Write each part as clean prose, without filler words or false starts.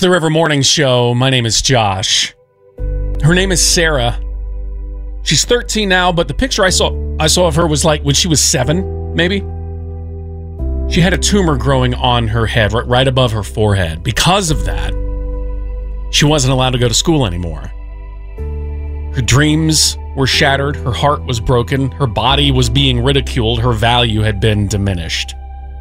the River Morning Show. My name is Josh. Her name is Sarah. She's 13 now, but the picture I saw of her was like when she was 7, maybe. She had a tumor growing on her head, right above her forehead. Because of that, she wasn't allowed to go to school anymore. Her dreams were shattered. Her heart was broken. Her body was being ridiculed. Her value had been diminished.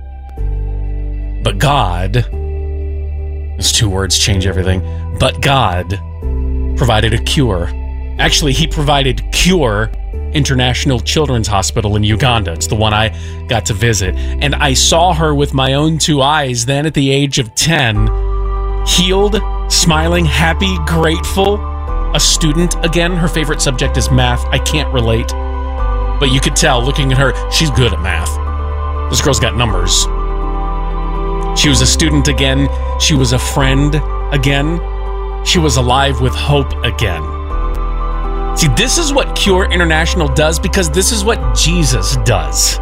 But God, those two words change everything. But God provided a cure. Actually, he provided Cure International Children's Hospital in Uganda. It's the one I got to visit. And I saw her with my own 2 eyes then at the age of 10, healed, smiling, happy, grateful, a student again. Her favorite subject is math. I can't relate. But you could tell, looking at her, she's good at math. This girl's got numbers. She was a student again. She was a friend again. She was alive with hope again. See, this is what Cure International does because this is what Jesus does.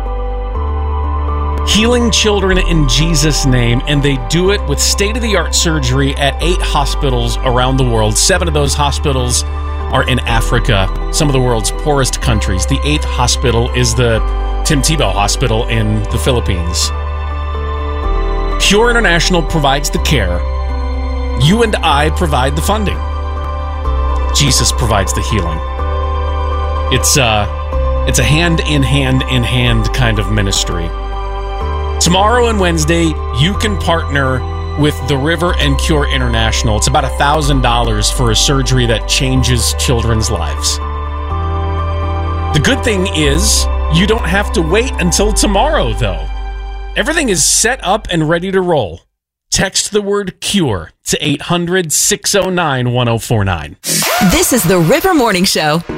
Healing children in Jesus' name, and they do it with state-of-the-art surgery at 8 hospitals around the world. 7 of those hospitals are in Africa, some of the world's poorest countries. The 8th hospital is the Tim Tebow Hospital in the Philippines. Cure International provides the care. You and I provide the funding. Jesus provides the healing. It's a hand-in-hand-in-hand kind of ministry. Tomorrow and Wednesday, you can partner with The River and Cure International. It's about $1,000 for a surgery that changes children's lives. The good thing is, you don't have to wait until tomorrow, though. Everything is set up and ready to roll. Text the word CURE to 800-609-1049. This is the River Morning Show.